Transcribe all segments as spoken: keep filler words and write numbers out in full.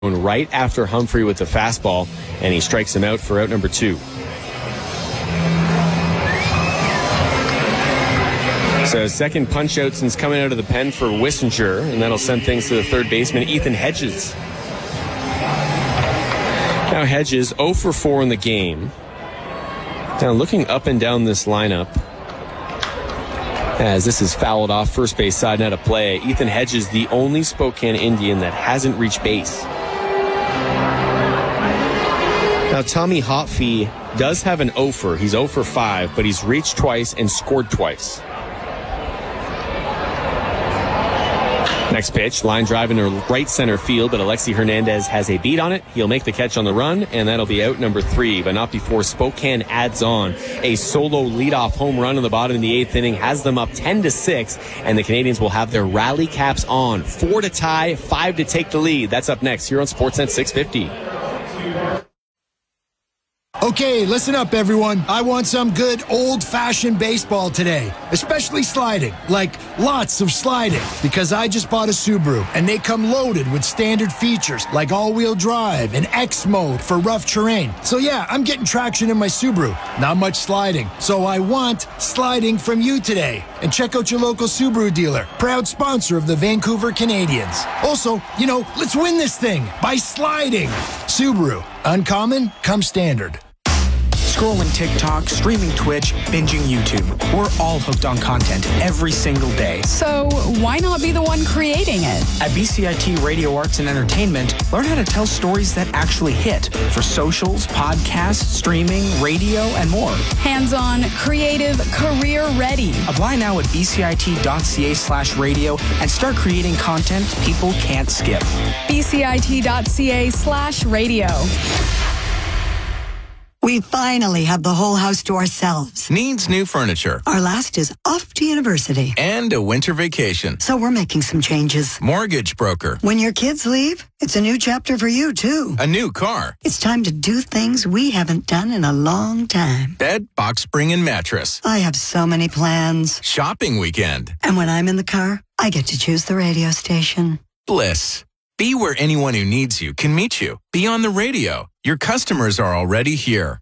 right after Humphrey with the fastball, and he strikes him out for out number two. So second punch out since coming out of the pen for Wissinger, and that'll send things to the third baseman, Ethan Hedges. Now Hedges, oh for four in the game. Now looking up and down this lineup, as this is fouled off first base side net of play. Ethan Hedges, the only Spokane Indian that hasn't reached base. Now Tommy Hotfy does have an oh for. He's oh for five, but he's reached twice and scored twice. Next pitch, line drive into right center field, but Alexi Hernandez has a beat on it. He'll make the catch on the run, and that'll be out number three, but not before Spokane adds on a solo leadoff home run in the bottom of the eighth inning, has them up ten to six, and the Canadians will have their rally caps on. Four to tie, five to take the lead. That's up next here on Sportsnet six fifty. Okay, listen up, everyone. I want some good old-fashioned baseball today, especially sliding, like lots of sliding, because I just bought a Subaru, and they come loaded with standard features like all-wheel drive and X mode for rough terrain. So yeah, I'm getting traction in my Subaru. Not much sliding, so I want sliding from you today. And check out your local Subaru dealer, proud sponsor of the Vancouver Canadians. Also, you know, let's win this thing by sliding. Subaru, uncommon, come standard. Scrolling TikTok, streaming Twitch, binging YouTube. We're all hooked on content every single day. So why not be the one creating it? At B C I T Radio Arts and Entertainment, learn how to tell stories that actually hit for socials, podcasts, streaming, radio, and more. Hands-on, creative, career-ready. Apply now at bcit.ca slash radio and start creating content people can't skip. bcit.ca slash radio. We finally have the whole house to ourselves. Needs new furniture. Our last is off to university. And a winter vacation. So we're making some changes. Mortgage broker. When your kids leave, it's a new chapter for you, too. A new car. It's time to do things we haven't done in a long time. Bed, box spring, and mattress. I have so many plans. Shopping weekend. And when I'm in the car, I get to choose the radio station. Bliss. Be where anyone who needs you can meet you. Be on the radio. Your customers are already here.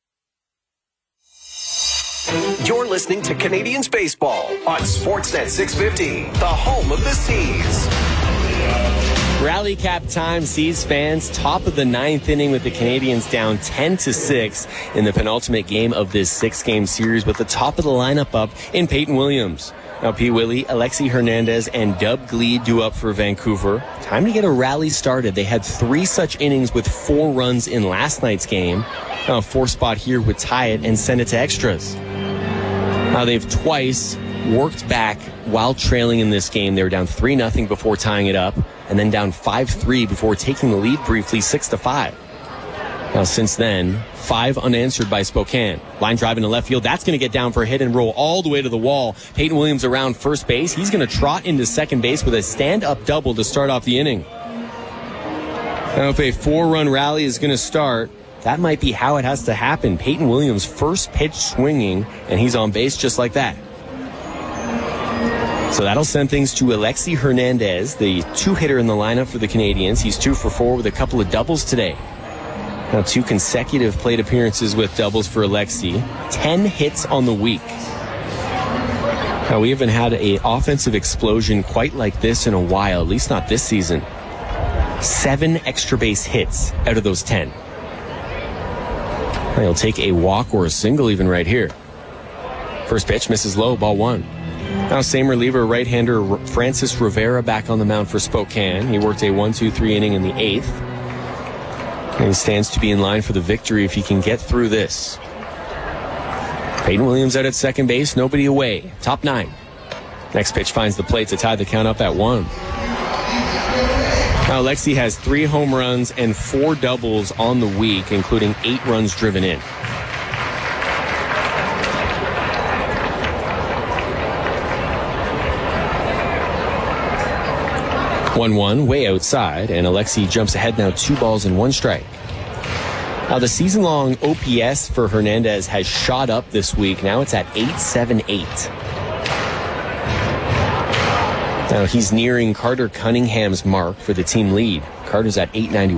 You're listening to Canadians Baseball on Sportsnet six fifty, the home of the Seas. Rally cap time, Seas fans. Top of the ninth inning with the Canadians down ten to six in the penultimate game of this six-game series, with the top of the lineup up in Peyton Williams. Now, P. Willie, Alexi Hernandez, and Dub Gleed due up for Vancouver. Time to get a rally started. They had three such innings with four runs in last night's game. Now, a four spot here would tie it and send it to extras. Now, they've twice worked back while trailing in this game. They were down three nothing before tying it up, and then down five three before taking the lead briefly six to five. Now, since then, five unanswered by Spokane. Line drive into left field. That's going to get down for a hit and roll all the way to the wall. Peyton Williams around first base. He's going to trot into second base with a stand-up double to start off the inning. Now, if a four-run rally is going to start, that might be how it has to happen. Peyton Williams' first pitch swinging, and he's on base just like that. So that'll send things to Alexi Hernandez, the two-hitter in the lineup for the Canadians. He's two for four with a couple of doubles today. Now, two consecutive plate appearances with doubles for Alexi. Ten hits on the week. Now, we haven't had an offensive explosion quite like this in a while, at least not this season. Seven extra base hits out of those ten. Now, he'll take a walk or a single even right here. First pitch misses low, ball one. Now, same reliever, right-hander Francis Rivera back on the mound for Spokane. He worked a one two three inning in the eighth. And he stands to be in line for the victory if he can get through this. Peyton Williams out at second base, nobody away. Top nine. Next pitch finds the plate to tie the count up at one. Now, Alexi has three home runs and four doubles on the week, including eight runs driven in. one one, way outside, and Alexi jumps ahead now, two balls and one strike. Now, the season-long O P S for Hernandez has shot up this week. Now it's at eight seventy-eight. Now, he's nearing Carter Cunningham's mark for the team lead. Cardinals at eight ninety.